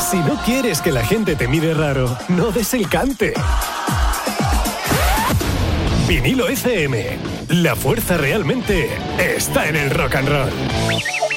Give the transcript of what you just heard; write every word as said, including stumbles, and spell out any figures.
Si no quieres que la gente te mire raro, no des el cante. Vinilo F M. La fuerza realmente está en el rock and roll.